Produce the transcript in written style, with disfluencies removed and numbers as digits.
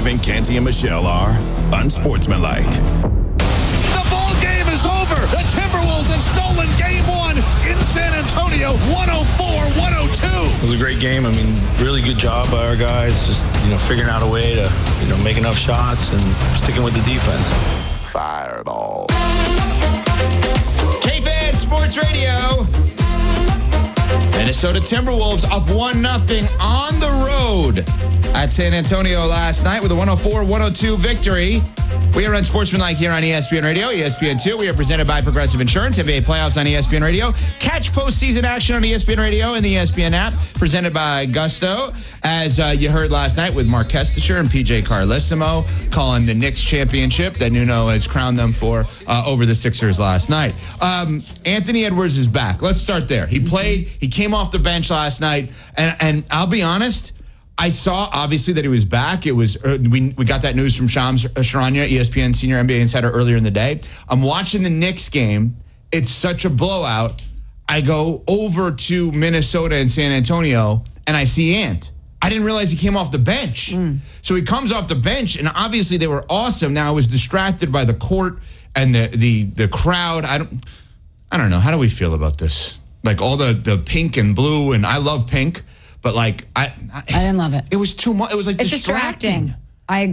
Evan, Canty, and Michelle are unsportsmanlike. The ball game is over. The Timberwolves have stolen game one in San Antonio, 104-102. It was a great game. I mean, really good job by our guys. Just, figuring out a way to, make enough shots and sticking with the defense. Fireball. K-Fed Sports Radio. Minnesota Timberwolves up 1-0 on the road at San Antonio last night with a 104-102 victory. We are unsportsmanlike here on ESPN Radio, ESPN2. We are presented by Progressive Insurance, NBA playoffs on ESPN Radio. Catch postseason action on ESPN Radio and the ESPN app, presented by Gusto. As you heard last night with Mark Kestisher and PJ Carlissimo calling the Knicks championship that Nuno has crowned them for over the Sixers last night. Anthony Edwards is back. Let's start there. He played. He came off the bench last night, and I'll be honest, I saw, obviously, that he was back. It was we got that news from Shams Charania, ESPN senior NBA insider, earlier in the day. I'm watching the Knicks game. It's such a blowout. I go over to Minnesota and San Antonio, and I see Ant. I didn't realize he came off the bench. So he comes off the bench, and obviously they were awesome. Now I was distracted by the court and the crowd. I don't know. How do we feel about this? Like all the pink and blue, and I love pink. But I didn't love it. It was too much. It was like it's distracting.